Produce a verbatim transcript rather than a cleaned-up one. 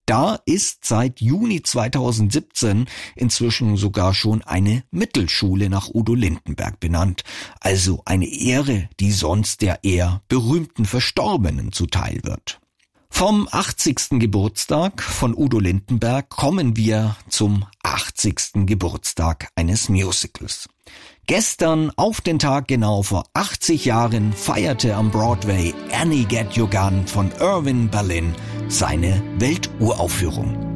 Da ist seit Juni zweitausendsiebzehn inzwischen sogar schon eine Mittelschule nach Udo Lindenberg benannt. Also eine Ehre, die sonst der eher berühmten Verstorbenen zuteil wird. Vom achtzigsten Geburtstag von Udo Lindenberg kommen wir zum achtzigsten Geburtstag eines Musicals. Gestern auf den Tag genau vor achtzig Jahren feierte am Broadway Annie Get Your Gun von Irving Berlin seine Welturaufführung.